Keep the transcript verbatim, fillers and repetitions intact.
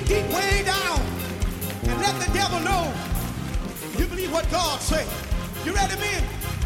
deep way down and let the devil know you believe what God say. You ready, men?